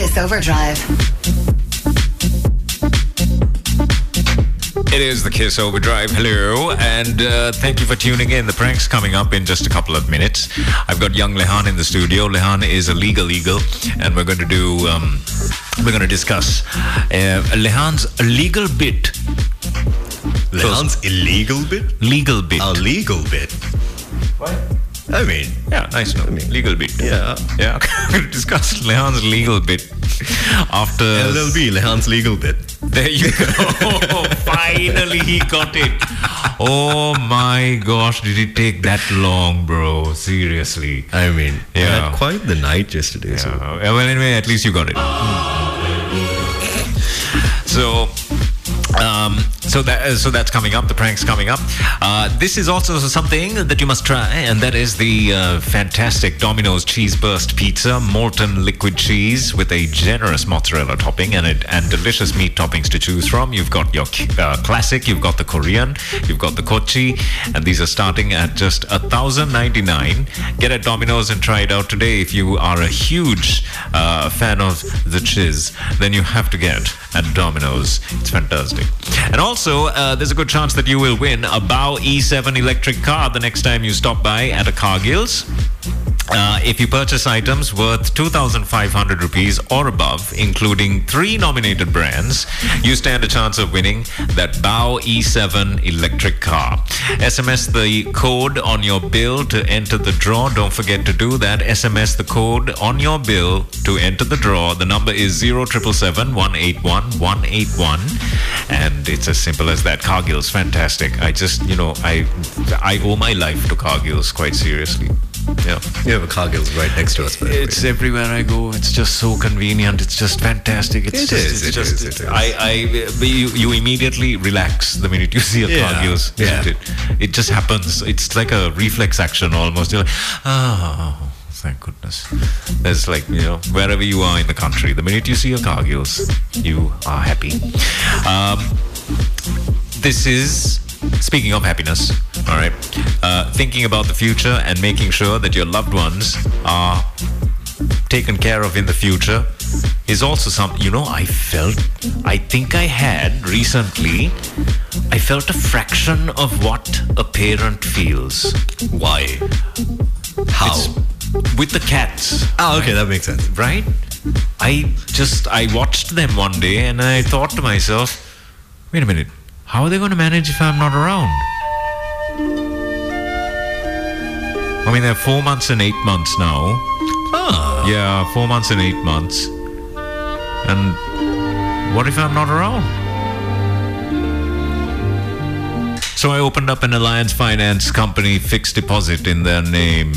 Kiss Overdrive. It is the Kiss Overdrive. Hello, and thank you for tuning in. The prank's coming up in just a couple of minutes. I've got young Lehan in the studio. Lehan is a legal eagle, and we're going to do. We're going to discuss Lehan's legal bit. Lehan's illegal bit? Legal bit. A legal bit. What? I mean, yeah, nice. No, legal bit. Yeah. Yeah. We're going to discuss Lehan's legal bit after LLB, Lehan's legal bit. There you go. Finally, he got it. Oh my gosh, did it take that long, bro? Seriously. I mean, Yeah. I had quite the night yesterday. So. Well, anyway, at least you got it. So that's coming up. The prank's coming up. This is also something that you must try, and that is the fantastic Domino's Cheese Burst Pizza, molten liquid cheese with a generous mozzarella topping and delicious meat toppings to choose from. You've got your classic, you've got the Korean, you've got the kochi, and these are starting at just $1,099. Get at Domino's and try it out today. If you are a huge fan of the cheese, then you have to get at Domino's. It's fantastic. And also, there's a good chance that you will win a BAO E7 electric car the next time you stop by at a Cargill's. If you purchase items worth 2,500 rupees or above, including 3 nominated brands, you stand a chance of winning that BAO E7 electric car. SMS the code on your bill to enter the draw. Don't forget to do that. SMS the code on your bill to enter the draw. The number is 0777 181 181. And it's as simple as that. Cargill's, fantastic. I just, I owe my life to Cargill's quite seriously. Yeah. You have a Cargill's right next to us. It's everywhere I go. It's just so convenient. It's just fantastic. It is. You immediately relax the minute you see a Cargill's, isn't it? It just happens. It's like a reflex action almost. You're like, oh, thank goodness. There's like, wherever you are in the country, the minute you see a Cargill's, you are happy. This is... Speaking of happiness, all right, thinking about the future and making sure that your loved ones are taken care of in the future is also something, I think I had recently, I felt a fraction of what a parent feels. Why? How? With the cats. Oh, okay, that makes sense. Right? I watched them one day and I thought to myself, wait a minute. How are they going to manage if I'm not around? I mean, they're 4 months and 8 months now. Ah. Yeah, 4 months and 8 months. And what if I'm not around? So I opened up an Alliance Finance company fixed deposit in their name.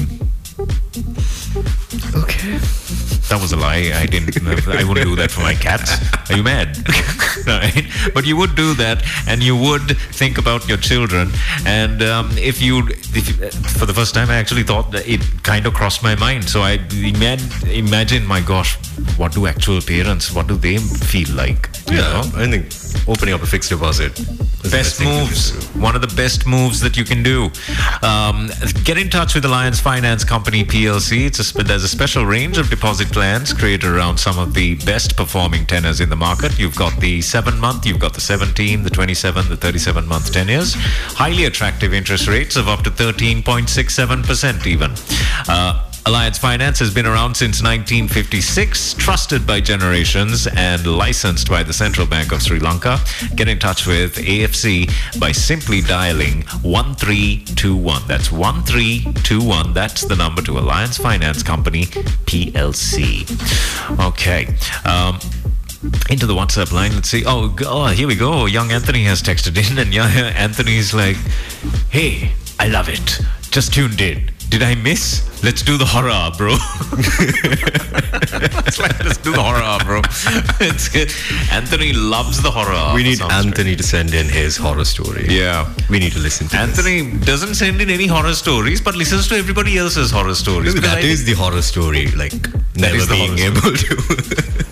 Okay. That was a lie. I wouldn't do that for my cats. Are you mad? Right? But you would do that, and you would think about your children. And if you, for the first time, I actually thought that it kind of crossed my mind. So I imagine, my gosh, what do actual parents? What do they feel like? I think opening up a fixed deposit. Best moves. One of the best moves that you can do. Get in touch with Alliance Finance Company PLC. There's a special range of deposit plans created around some of the best performing tenors in the market. You've got the 7-month, you've got the 17, the 27, the 37-month tenures. Highly attractive interest rates of up to 13.67% even. Alliance Finance has been around since 1956, trusted by generations and licensed by the Central Bank of Sri Lanka. Get in touch with AFC by simply dialing 1321. That's 1321. That's the number to Alliance Finance Company, PLC. Okay. Into the WhatsApp line. Let's see. Oh, here we go. Young Anthony has texted in, and young Anthony's like, hey, I love it. Just tuned in. Did I miss? Let's do the horror, bro. It's like, let's do the horror, bro. It's good. Anthony loves the horror. We need Anthony to send in his horror story. Yeah. We need to listen to Anthony doesn't send in any horror stories, but listens to everybody else's horror stories. Maybe that is the horror story, like never being able to.